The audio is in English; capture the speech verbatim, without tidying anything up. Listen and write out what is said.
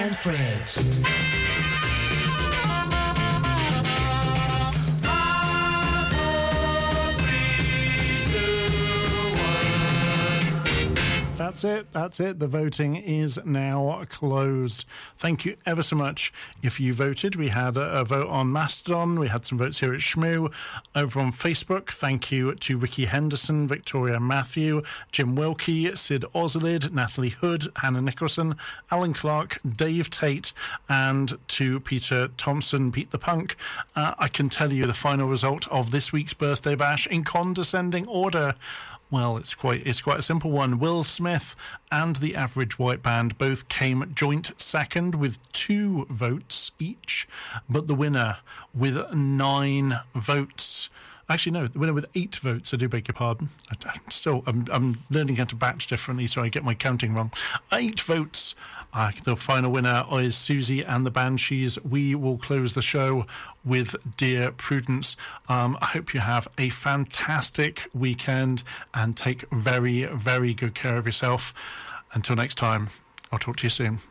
and Friends. That's it. That's it. The voting is now closed. Thank you ever so much if you voted. We had a, a vote on Mastodon. We had some votes here at Shmoo. Over on Facebook, thank you to Ricky Henderson, Victoria Matthew, Jim Wilkie, Sid Oslid, Natalie Hood, Hannah Nicholson, Alan Clark, Dave Tate, and to Peter Thompson, Pete the Punk. Uh, I can tell you the final result of this week's Birthday Bash in condescending order. Well, it's quite it's quite a simple one. Will Smith and the Average White Band both came joint second with two votes each, but the winner with nine votes. Actually, no, the winner with eight votes. I do beg your pardon. I, I'm still, I'm, I'm learning how to batch differently, so I get my counting wrong. Eight votes. Uh, the final winner is Susie and the Banshees. We will close the show with Dear Prudence. Um, I hope you have a fantastic weekend and take very, very good care of yourself. Until next time, I'll talk to you soon.